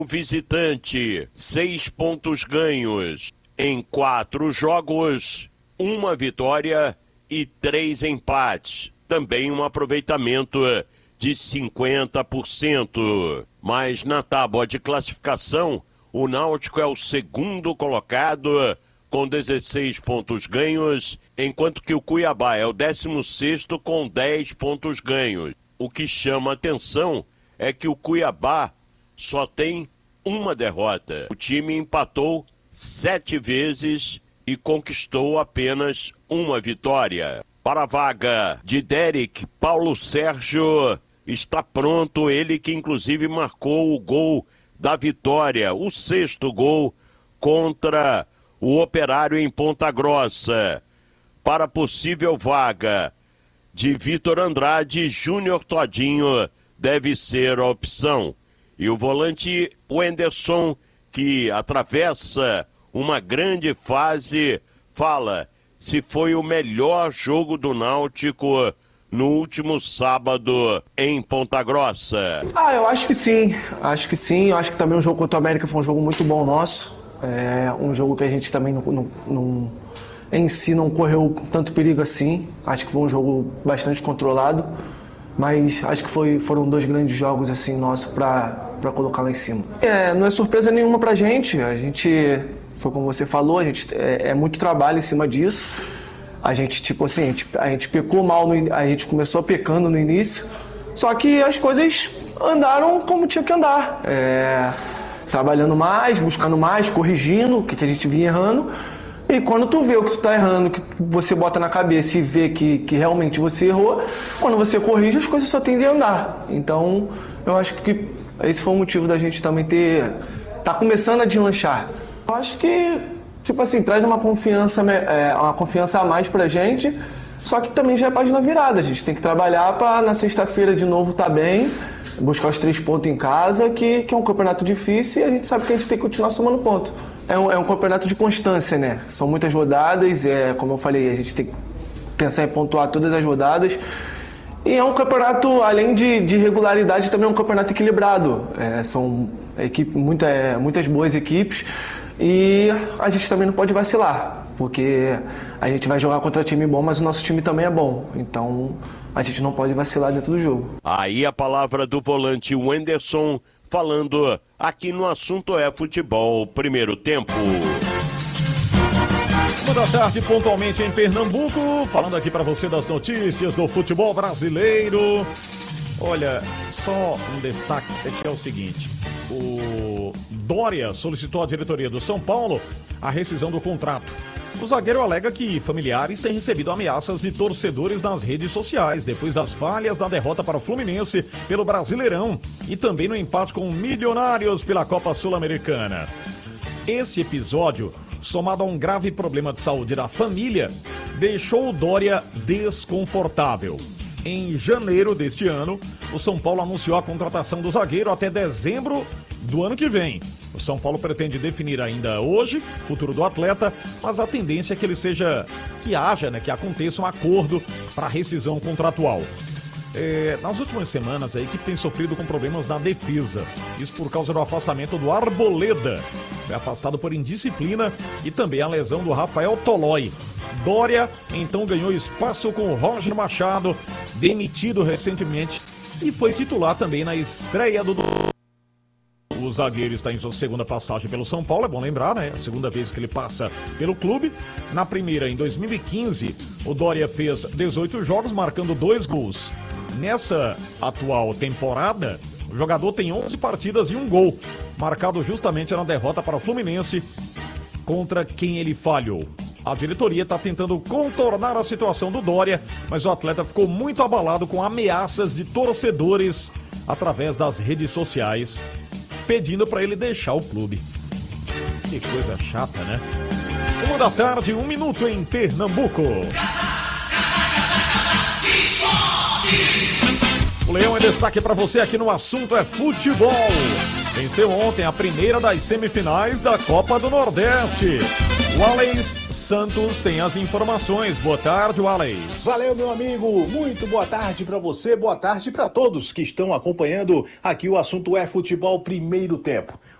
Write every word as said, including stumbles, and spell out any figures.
O visitante, seis pontos ganhos em quatro jogos, uma vitória e três empates. Também um aproveitamento de cinquenta por cento. Mas na tábua de classificação, o Náutico é o segundo colocado com dezesseis pontos ganhos, enquanto que o Cuiabá é o décimo sexto com dez pontos ganhos. O que chama atenção é que o Cuiabá só tem uma derrota. O time empatou sete vezes e conquistou apenas uma vitória. Para a vaga de Derek, Paulo Sérgio está pronto, ele que inclusive marcou o gol da vitória, o sexto gol contra o Operário em Ponta Grossa. Para a possível vaga de Vitor Andrade, Júnior Todinho deve ser a opção. E o volante Wenderson, que atravessa uma grande fase, fala se foi o melhor jogo do Náutico no último sábado em Ponta Grossa. Ah, eu acho que sim, acho que sim. Eu acho que também o jogo contra o América foi um jogo muito bom nosso. É um jogo que a gente também não, não, não, em si não correu tanto perigo assim. Acho que foi um jogo bastante controlado. Mas acho que foi, foram dois grandes jogos assim nossos para para colocar lá em cima. É, não é surpresa nenhuma pra gente. A gente, foi como você falou, a gente é, é muito trabalho em cima disso. A gente, tipo assim, a gente, a gente pecou mal, no, a gente começou pecando no início, só que as coisas andaram como tinha que andar. É, trabalhando mais, buscando mais, corrigindo o que, que a gente vinha errando. E quando tu vê o que tu tá errando, que você bota na cabeça e vê que, que realmente você errou, quando você corrige, as coisas só tendem a andar. Então, eu acho que esse foi o motivo da gente também ter... tá começando a deslanchar. Eu acho que, tipo assim, traz uma confiança, é, uma confiança a mais pra gente, só que também já é página virada. A gente tem que trabalhar para na sexta-feira de novo tá bem, buscar os três pontos em casa, que, que é um campeonato difícil e a gente sabe que a gente tem que continuar somando ponto. É um, é um campeonato de constância, né? São muitas rodadas, é, como eu falei, a gente tem que pensar em pontuar todas as rodadas. E é um campeonato, além de, de regularidade, também é um campeonato equilibrado. É, são equipe, muita, é, muitas boas equipes e a gente também não pode vacilar, porque a gente vai jogar contra time bom, mas o nosso time também é bom. Então a gente não pode vacilar dentro do jogo. Aí a palavra do volante Wenderson falando aqui no Assunto é Futebol, primeiro tempo. Uma da tarde, pontualmente em Pernambuco, falando aqui para você das notícias do futebol brasileiro. Olha, só um destaque é que é o seguinte: o Dória solicitou à diretoria do São Paulo a rescisão do contrato. O zagueiro alega que familiares têm recebido ameaças de torcedores nas redes sociais, depois das falhas da derrota para o Fluminense pelo Brasileirão e também no empate com Milionários pela Copa Sul-Americana. Esse episódio, somado a um grave problema de saúde da família, deixou o Dória desconfortável. Em janeiro deste ano, o São Paulo anunciou a contratação do zagueiro até dezembro do ano que vem. O São Paulo pretende definir ainda hoje o futuro do atleta, mas a tendência é que ele seja, que haja, né, que aconteça um acordo para rescisão contratual. É, nas últimas semanas, a equipe tem sofrido com problemas na defesa. Isso por causa do afastamento do Arboleda, foi afastado por indisciplina, e também a lesão do Rafael Tolói. Dória, então, ganhou espaço com o Roger Machado, demitido recentemente, e foi titular também na estreia do... O zagueiro está em sua segunda passagem pelo São Paulo, é bom lembrar, né? A segunda vez que ele passa pelo clube. Na primeira, em dois mil e quinze, o Dória fez dezoito jogos, marcando dois gols. Nessa atual temporada, o jogador tem onze partidas e um gol, marcado justamente na derrota para o Fluminense, contra quem ele falhou. A diretoria está tentando contornar a situação do Dória, mas o atleta ficou muito abalado com ameaças de torcedores através das redes sociais, pedindo para ele deixar o clube. Que coisa chata, né? Uma da tarde, um minuto em Pernambuco. O Leão é destaque para você aqui no Assunto é Futebol. Venceu ontem a primeira das semifinais da Copa do Nordeste. Wallace Santos tem as informações. Boa tarde, Wallace. Valeu, meu amigo. Muito boa tarde para você, boa tarde para todos que estão acompanhando aqui o assunto é futebol primeiro tempo.